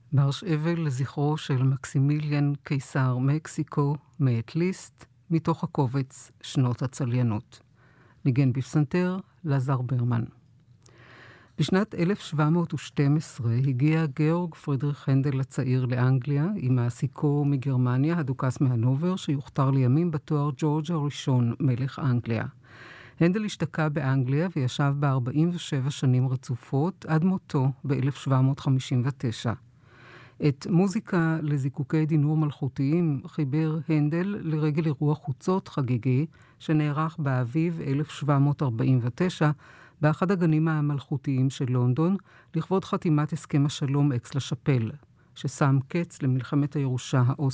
מרש אבל לזכרו של מקסימיליאן קיסר מקסיקו מאת ליסט, מתוך הקובץ שנות הצליינות. ניגן בפסנתר לזר ברמן. בשנת 1712 הגיע גאורג פרידריך הנדל הצעיר לאנגליה עם מעסיקו מגרמניה, הדוכס מהנובר, שיוכתר לימים בתואר ג'ורג' הראשון מלך אנגליה. הנדל השתקע באנגליה וישב ב-47 שנים רצופות עד מותו ב-1759. את מוזיקה לזיקוקי דינור מלכותיים חיבר הנדל לרגל אירוע חוצות חגיגי שנערך באביב 1749 באחד הגנים המלכותיים של לונדון לכבוד חתימת הסכם השלום אקס לשפל, ששם קץ למלחמת הירושה